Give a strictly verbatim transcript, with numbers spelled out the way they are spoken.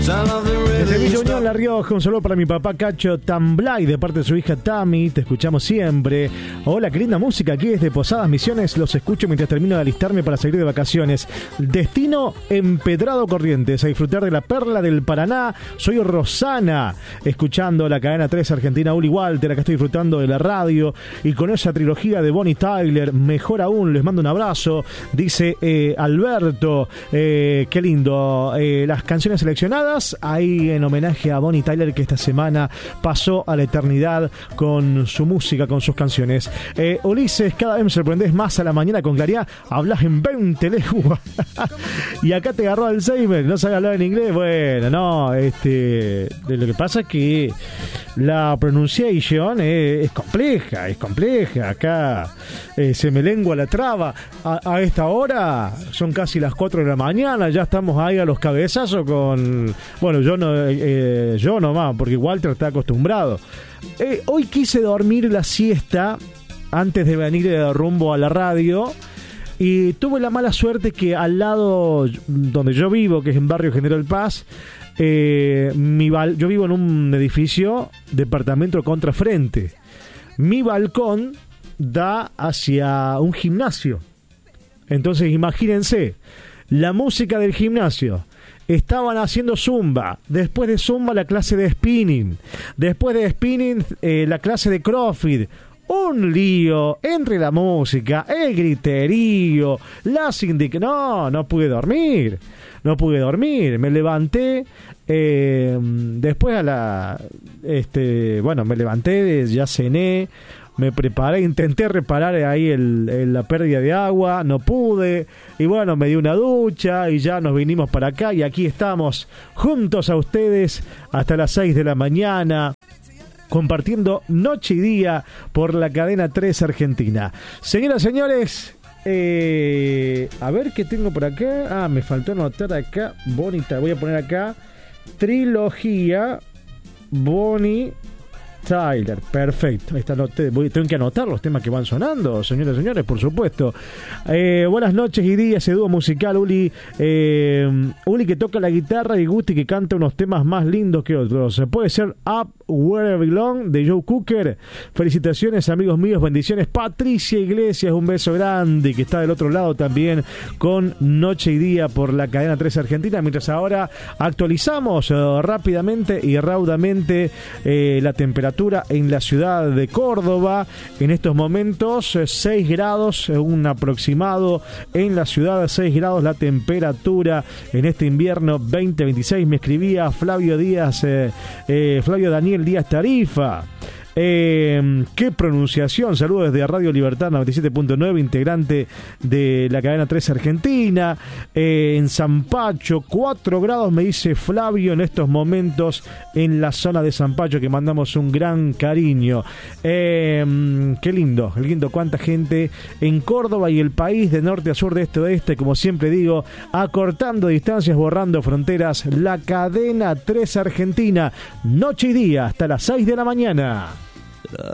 Desde Villa Unión, La Rioja, un saludo para mi papá Cacho Tamblay, de parte de su hija Tami, te escuchamos siempre. Hola, qué linda música aquí desde Posadas Misiones, los escucho mientras termino de alistarme para salir de vacaciones. Destino Empedrado Corrientes, a disfrutar de la perla del Paraná. Soy Rosana, escuchando la cadena tres Argentina, Uli Walter, acá estoy disfrutando de la radio y con esa trilogía de Bonnie Tyler, mejor aún, les mando un abrazo, dice eh, Alberto, eh, qué lindo, eh, las canciones seleccionadas ahí en homenaje a Bonnie Tyler, que esta semana pasó a la eternidad con su música, con sus canciones. Eh, Ulises, cada vez me sorprendés más a la mañana con claridad, hablas en veinte lenguas y acá te agarró Alzheimer, no sabes hablar en inglés. Bueno, no, este, lo que pasa es que la pronunciación es, es compleja, es compleja. Acá eh, se me lengua la traba. A, a esta hora son casi las cuatro de la mañana, ya estamos ahí a los cabezazos con... Bueno, yo no, eh, yo nomás, porque Walter está acostumbrado. Eh, hoy quise dormir la siesta antes de venir de rumbo a la radio y tuve la mala suerte que al lado donde yo vivo, que es en Barrio General Paz, eh, mi bal- yo vivo en un edificio, departamento contrafrente. Mi balcón da hacia un gimnasio. Entonces imagínense, la música del gimnasio. Estaban haciendo zumba, después de zumba la clase de spinning, después de spinning eh, la clase de crossfit. Un lío entre la música, el griterío, la sindic... No, no pude dormir, no pude dormir. Me levanté, eh, después a la... este Bueno, me levanté, ya cené, me preparé, intenté reparar ahí el, el, la pérdida de agua, no pude, y bueno, me di una ducha y ya nos vinimos para acá y aquí estamos juntos a ustedes hasta las seis de la mañana, compartiendo noche y día por la cadena tres Argentina. Señoras y señores, eh, a ver qué tengo por acá. Ah, me faltó anotar acá, bonita, voy a poner acá, trilogía Bonnie Tyler, perfecto. Esta noche voy, tengo que anotar los temas que van sonando, señores y señores, por supuesto. Eh, buenas noches y días, ese dúo musical, Uli. Eh, Uli que toca la guitarra y Gusti que canta unos temas más lindos que otros. Puede ser Up Where I Belong de Joe Cooker. Felicitaciones, amigos míos, bendiciones. Patricia Iglesias, un beso grande, que está del otro lado también con Noche y Día por la cadena tres Argentina. Mientras ahora actualizamos uh, rápidamente y raudamente eh, la temperatura en la ciudad de Córdoba. En estos momentos seis grados, un aproximado en la ciudad, seis grados la temperatura en este invierno veinte veintiséis. Me escribía Flavio Díaz, eh, eh, Flavio Daniel Díaz Tarifa. Eh, qué pronunciación, saludos desde Radio Libertad noventa y siete punto nueve, integrante de la cadena tres Argentina. eh, en Zampacho, cuatro grados me dice Flavio en estos momentos en la zona de Zampacho, que mandamos un gran cariño. Eh, qué lindo, qué lindo, cuánta gente en Córdoba y el país de norte a sur, de este a oeste, como siempre digo, acortando distancias, borrando fronteras, la cadena tres Argentina, noche y día hasta las seis de la mañana.